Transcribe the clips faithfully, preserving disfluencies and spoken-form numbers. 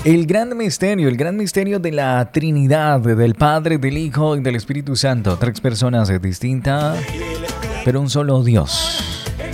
El gran misterio, el gran misterio de la Trinidad, del Padre, del Hijo y del Espíritu Santo. Tres personas distintas, pero un solo Dios.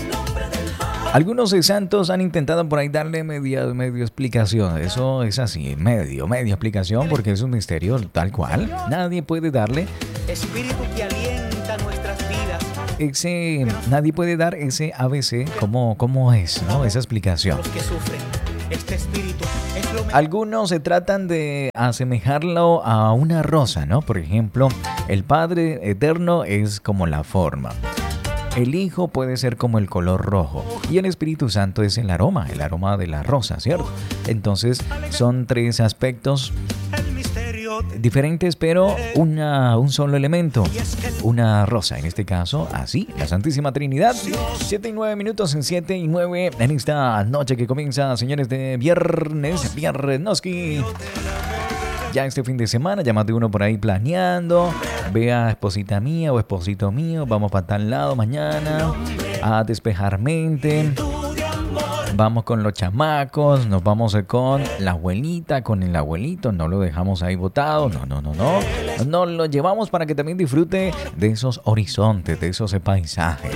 Algunos santos han intentado por ahí darle medio, medio explicación. Eso es así, medio, medio explicación, porque es un misterio tal cual. Nadie puede darle. Espíritu que alienta nuestras vidas. Ese, nadie puede dar ese A B C como, como es, ¿no? Esa explicación. Los que sufren, este espíritu es lo mejor. Algunos se tratan de asemejarlo a una rosa, ¿no? Por ejemplo, el Padre Eterno es como la forma. El Hijo puede ser como el color rojo y el Espíritu Santo es el aroma, el aroma de la rosa, ¿cierto? Entonces son tres aspectos diferentes, pero una, un solo elemento, una rosa, en este caso, así, la Santísima Trinidad. Siete y nueve minutos en siete y nueve en esta noche que comienza, señores, de viernes, viernoski. Ya este fin de semana, ya más de uno por ahí planeando. Vea, esposita mía o esposito mío, vamos para tal lado mañana a despejar mente. Vamos con los chamacos, nos vamos con la abuelita, con el abuelito, no lo dejamos ahí botado, no, no, no, no. Nos lo llevamos para que también disfrute de esos horizontes, de esos paisajes.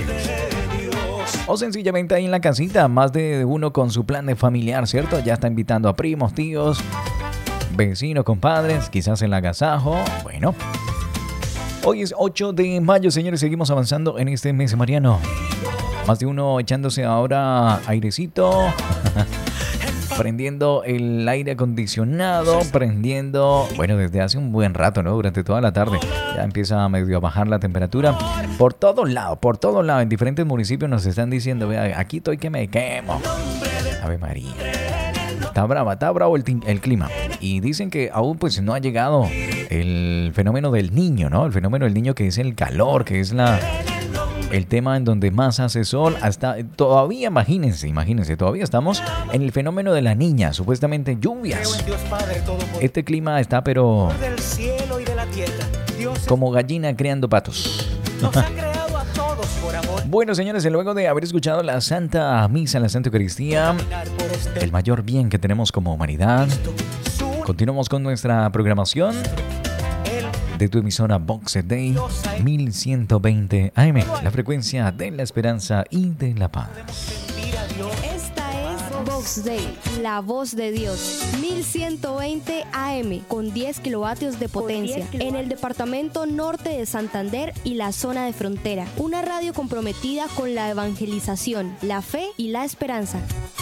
O sencillamente ahí en la casita, más de uno con su plan de familiar, ¿cierto? Ya está invitando a primos, tíos, vecinos, compadres, quizás el agasajo. Bueno, hoy es ocho de mayo, señores, seguimos avanzando en este mes mariano. Más de uno echándose ahora airecito, prendiendo el aire acondicionado, prendiendo, bueno, desde hace un buen rato, ¿no? Durante toda la tarde ya empieza a medio a bajar la temperatura. Por todos lados, por todos lados, en diferentes municipios nos están diciendo, vea, aquí estoy que me quemo. Ave María. Está brava, está bravo el, el clima. Y dicen que aún pues no ha llegado el fenómeno del niño, ¿no? El fenómeno del niño, que es el calor, que es la... el tema en donde más hace sol. Hasta todavía, imagínense, imagínense, todavía estamos en el fenómeno de la niña, supuestamente lluvias. Este clima está pero como gallina creando patos. Bueno, señores, luego de haber escuchado la Santa Misa, la Santa Eucaristía, el mayor bien que tenemos como humanidad, continuamos con nuestra programación de tu emisora Vox Day mil ciento veinte A M, la frecuencia de la esperanza y de la paz. Esta es Vox Day, la voz de Dios, mil ciento veinte A M, con diez kilovatios de potencia, en el departamento norte de Santander y la zona de frontera. Una radio comprometida con la evangelización, la fe y la esperanza.